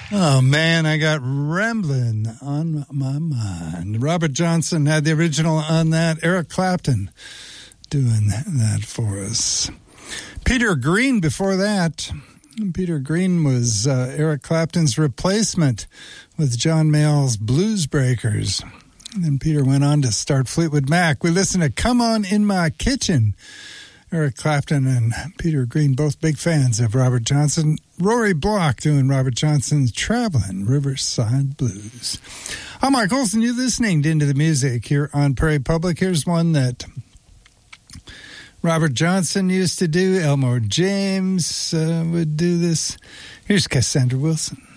Oh, man, I got Rambling on My Mind. Robert Johnson had the original on that. Eric Clapton doing that for us. Peter Green before that. Peter Green was Eric Clapton's replacement with John Mayall's Blues Breakers. And then Peter went on to start Fleetwood Mac. We listened to Come On In My Kitchen. Eric Clapton and Peter Green, both big fans of Robert Johnson. Rory Block doing Robert Johnson's Traveling Riverside Blues. I'm Mike Olson. You're listening to Into the Music here on Prairie Public. Here's one that Robert Johnson used to do. Elmore James would do this. Here's Cassandra Wilson.